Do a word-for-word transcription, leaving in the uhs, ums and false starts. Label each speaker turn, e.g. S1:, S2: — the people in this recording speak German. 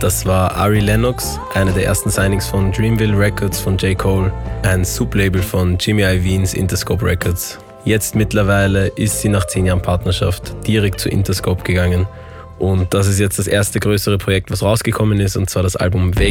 S1: Das war Ari Lennox, einer der ersten Signings von Dreamville Records von J. Cole, ein Sublabel von Jimmy Iovine's Interscope Records. Jetzt mittlerweile ist sie nach zehn Jahren Partnerschaft direkt zu Interscope gegangen. Und das ist jetzt das erste größere Projekt, was rausgekommen ist, und zwar das Album Vegas.